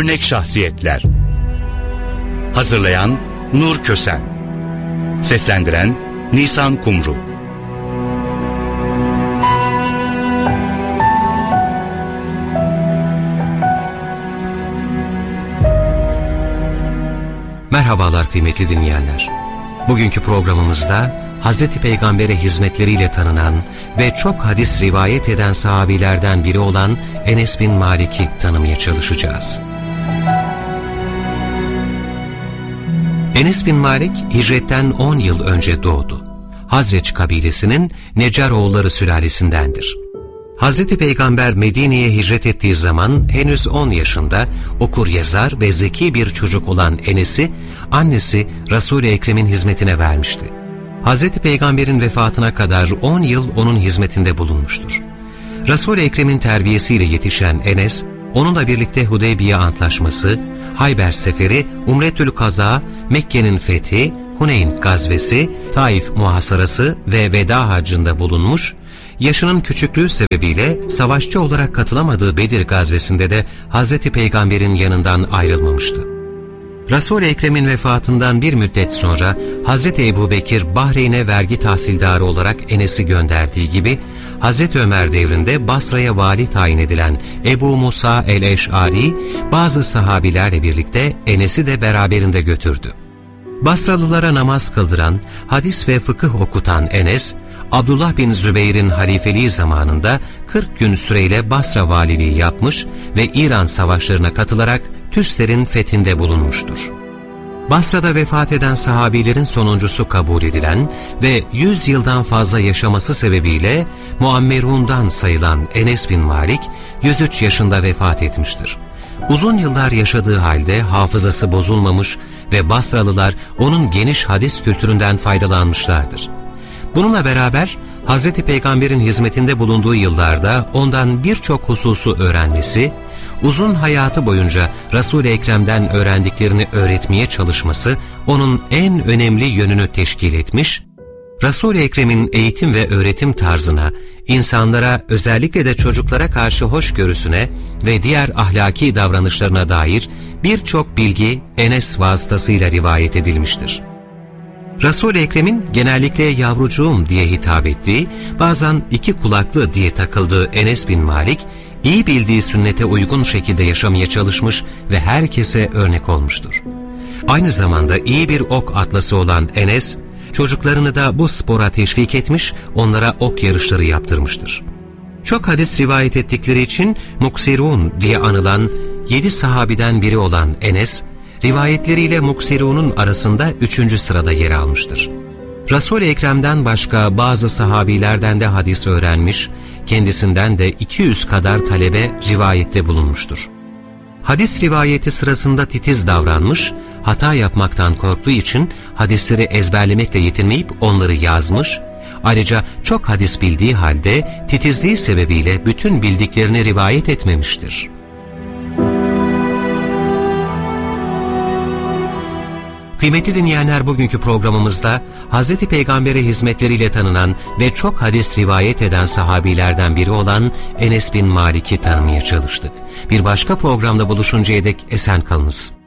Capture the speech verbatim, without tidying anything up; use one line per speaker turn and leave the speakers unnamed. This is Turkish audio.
Örnek şahsiyetler. Hazırlayan Nur Kösen. Seslendiren Nisan Kumru.
Merhabalar kıymetli dinleyenler. Bugünkü programımızda Hazreti Peygamber'e hizmetleriyle tanınan ve çok hadis rivayet eden sahabilerden biri olan Enes bin Malik'i tanımaya çalışacağız. Enes bin Malik hicretten on yıl önce doğdu. Hazreç kabilesinin Necaroğulları sülalesindendir. Hazreti Peygamber Medine'ye hicret ettiği zaman henüz on yaşında okur yazar ve zeki bir çocuk olan Enes'i annesi Resul-i Ekrem'in hizmetine vermişti. Hazreti Peygamber'in vefatına kadar on yıl onun hizmetinde bulunmuştur. Resul-i Ekrem'in terbiyesiyle yetişen Enes, onunla birlikte Hudeybiye Antlaşması, Hayber Seferi, Umretül Kaza, Mekke'nin fethi, Huneyn gazvesi, Taif muhasarası ve Veda Haccı'nda bulunmuş, yaşının küçüklüğü sebebiyle savaşçı olarak katılamadığı Bedir gazvesinde de Hazreti Peygamber'in yanından ayrılmamıştı. Resul-i Ekrem'in vefatından bir müddet sonra Hazreti Ebubekir Bahreyn'e vergi tahsildarı olarak Enes'i gönderdiği gibi Hazreti Ömer devrinde Basra'ya vali tayin edilen Ebu Musa el-Eş'ari bazı sahabilerle birlikte Enes'i de beraberinde götürdü. Basralılara namaz kıldıran, hadis ve fıkıh okutan Enes, Abdullah bin Zübeyir'in halifeliği zamanında kırk gün süreyle Basra valiliği yapmış ve İran savaşlarına katılarak Tüsler'in fethinde bulunmuştur. Basra'da vefat eden sahabilerin sonuncusu kabul edilen ve yüz yıldan fazla yaşaması sebebiyle Muammerun'dan sayılan Enes bin Malik, yüz üç yaşında vefat etmiştir. Uzun yıllar yaşadığı halde hafızası bozulmamış ve Basralılar onun geniş hadis kültüründen faydalanmışlardır. Bununla beraber Hazreti Peygamber'in hizmetinde bulunduğu yıllarda ondan birçok hususu öğrenmesi, uzun hayatı boyunca Resul-i Ekrem'den öğrendiklerini öğretmeye çalışması onun en önemli yönünü teşkil etmiş, Resul-i Ekrem'in eğitim ve öğretim tarzına, insanlara özellikle de çocuklara karşı hoşgörüsüne ve diğer ahlaki davranışlarına dair birçok bilgi Enes vasıtasıyla rivayet edilmiştir. Resul-i Ekrem'in genellikle yavrucuğum diye hitap ettiği, bazen iki kulaklı diye takıldığı Enes bin Malik, iyi bildiği sünnete uygun şekilde yaşamaya çalışmış ve herkese örnek olmuştur. Aynı zamanda iyi bir ok atlası olan Enes, çocuklarını da bu spora teşvik etmiş, onlara ok yarışları yaptırmıştır. Çok hadis rivayet ettikleri için Muksirun diye anılan yedi sahabiden biri olan Enes, rivayetleriyle Muksirun'un arasında üçüncü sırada yer almıştır. Resul-i Ekrem'den başka bazı sahabilerden de hadis öğrenmiş, kendisinden de iki yüz kadar talebe rivayette bulunmuştur. Hadis rivayeti sırasında titiz davranmış, hata yapmaktan korktuğu için hadisleri ezberlemekle yetinmeyip onları yazmış, ayrıca çok hadis bildiği halde titizliği sebebiyle bütün bildiklerini rivayet etmemiştir. Kıymetli dinleyenler, bugünkü programımızda Hazreti Peygamber'e hizmetleriyle tanınan ve çok hadis rivayet eden sahabilerden biri olan Enes bin Malik'i tanımaya çalıştık. Bir başka programda buluşuncaya dek esen kalınız.